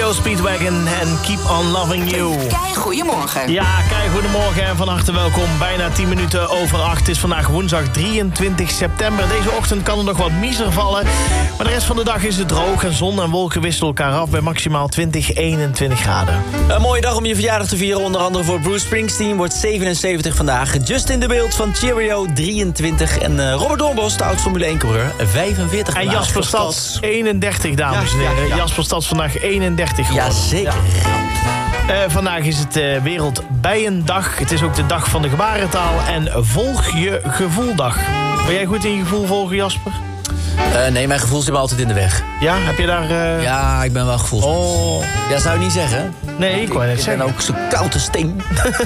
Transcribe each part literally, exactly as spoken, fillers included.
Disco Speedwagon en Keep On Loving You. Kei, goedemorgen. Ja, kei, goedemorgen en van harte welkom. Bijna tien minuten over acht. Het is vandaag woensdag drieëntwintig september. Deze ochtend kan er nog wat miezer vallen. Maar de rest van de dag is het droog en zon en wolken wisselen elkaar af bij maximaal twintig, eenentwintig graden. Een mooie dag om je verjaardag te vieren. Onder andere voor Bruce Springsteen wordt zevenenzeventig vandaag. Justin de Beeld van Cheerio drieëntwintig. En uh, Robert Doornbos, de oud Formule één-coureur, vijfenveertig En vandaag. Jasper Stads, eenendertig, dames en Ja, heren. ja, ja. Jasper Stads vandaag eenendertig geworden. Jazeker. Ja. Uh, vandaag is het uh, Wereldbijendag. Het is ook de dag van de gebarentaal. En volg je gevoeldag. Ben jij goed in je gevoel volgen, Jasper? Uh, nee, mijn gevoel zit me altijd in de weg. Ja, heb je daar... Uh... Ja, ik ben wel gevoelsmens. Oh. Ja, zou je niet zeggen? Nee, ik wou net Ik zeggen. ben ook zo koud als steen.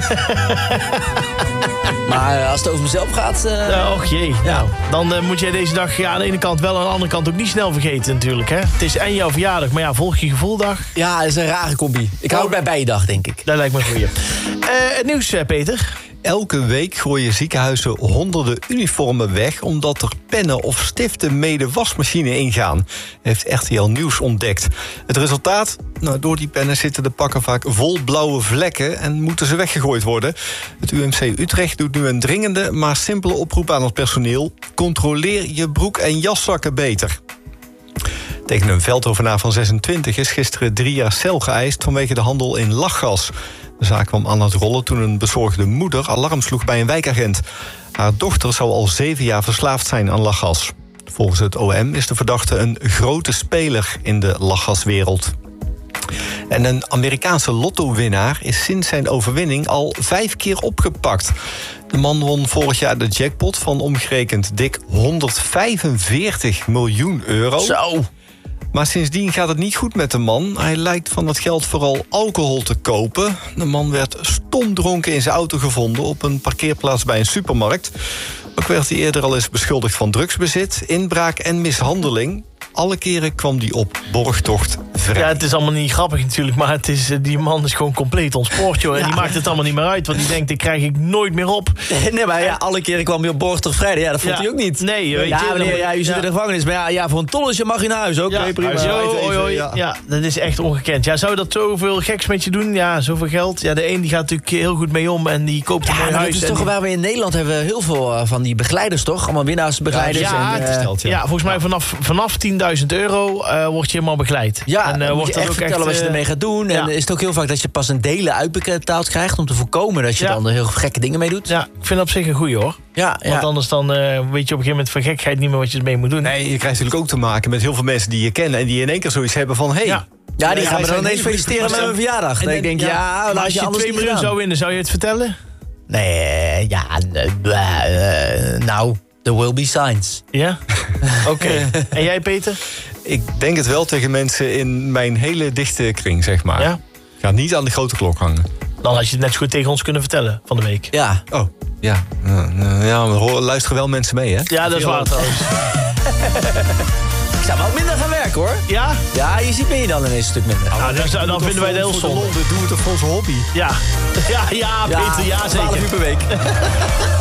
Maar uh, als het over mezelf gaat... Uh... Uh, och jee. Ja. Nou, dan uh, moet jij deze dag ja, aan de ene kant wel... en aan de andere kant ook niet snel vergeten natuurlijk. Hè? Het is en jouw verjaardag, maar ja, volg je gevoeldag. Ja, dat is een rare combi. Ik hou Oh. bij bijendag, denk ik. Dat lijkt me een goeie. Uh, het nieuws, uh, Peter. Elke week gooien ziekenhuizen honderden uniformen weg... omdat er pennen of stiften mee de wasmachine ingaan. Heeft R T L Nieuws ontdekt. Het resultaat? Nou, door die pennen zitten de pakken vaak vol blauwe vlekken... en moeten ze weggegooid worden. Het U M C Utrecht doet nu een dringende, maar simpele oproep aan het personeel. Controleer je broek- en jaszakken beter. Tegen een veldovenaar van zesentwintig is gisteren drie jaar cel geëist... vanwege de handel in lachgas. De zaak kwam aan het rollen toen een bezorgde moeder alarm sloeg bij een wijkagent. Haar dochter zou al zeven jaar verslaafd zijn aan lachgas. Volgens het O M is de verdachte een grote speler in de lachgaswereld. En een Amerikaanse lottowinnaar is sinds zijn overwinning al vijf keer opgepakt. De man won vorig jaar de jackpot van omgerekend dik honderdvijfenveertig miljoen euro. Zo. Maar sindsdien gaat het niet goed met de man. Hij lijkt van dat geld vooral alcohol te kopen. De man werd stomdronken in zijn auto gevonden... op een parkeerplaats bij een supermarkt. Ook werd hij eerder al eens beschuldigd van drugsbezit... inbraak en mishandeling. Alle keren kwam hij op borgtocht vrij. Ja, het is allemaal niet grappig natuurlijk... maar het is, uh, die man is gewoon compleet ontspoord, joh. En Ja. die maakt het allemaal niet meer uit... want die denkt, ik krijg ik nooit meer op. Nee, maar ja, alle keren kwam je op borgtocht vrijdag. Ja, dat vond Ja. hij ook niet. Nee, weet ja, je, meneer, dan- ja, u zit ja. in de gevangenis. Maar ja, ja, voor een tonnetje mag je naar huis ook. Ja, Nee, prima. zo, even, oi, oi. ja. Ja, dat is echt ongekend. Ja, zou dat zoveel geks met je doen? Ja, zoveel geld. Ja, de een die gaat natuurlijk heel goed mee om... en die koopt een Ja, mooi maar dat huis. is en toch die- waar we in Nederland hebben we heel veel uh, van die begeleiders, toch? Allemaal winnaarsbegeleiders. Ja, en, het uh, is stelt, Ja, volgens mij vanaf, vanaf tienduizend euro uh, word je helemaal begeleid. Ja, en, uh, dan moet wordt je dat echt ook vertellen wat je uh, ermee gaat doen. En ja. is het ook heel vaak dat je pas een delen uitbetaald krijgt... om te voorkomen dat je Ja. dan heel gekke dingen mee doet. Ja, ik vind dat op zich een goeie, hoor. Ja, ja. Want anders dan uh, weet je op een gegeven moment van gekheid niet meer wat je ermee moet doen. Nee, je krijgt natuurlijk ook te maken met heel veel mensen die je kennen... en die in één keer zoiets hebben van... Hey, Ja. Ja, die Ja, gaan me wij dan zijn ineens hele feliciteren met goede mijn verjaardag. En En dan denk ik, dan- ja, Maar laat als je je anders twee niet miljoen gedaan. zou winnen, zou je het vertellen? Nee, ja, uh, uh, nou, there will be signs. Ja? Oké. Okay. En jij, Peter? ik denk het wel tegen mensen in mijn hele dichte kring, zeg maar. Ja? Ga niet aan de grote klok hangen. Dan had je het net zo goed tegen ons kunnen vertellen van de week. Ja. Oh, ja. Ja, ja we horen- luisteren wel mensen mee, hè? Ja, dat is waar trouwens. Ik zou wel minder gaan werken, hoor. Ja? Ja, je ziet ben je dan ineens een stuk minder. Nou, dan, dan vinden wij het heel Voor de zonde. lol, we doen het toch voor onze hobby. Ja. Ja, ja, Peter, ja, twaalf zeker. uur per week.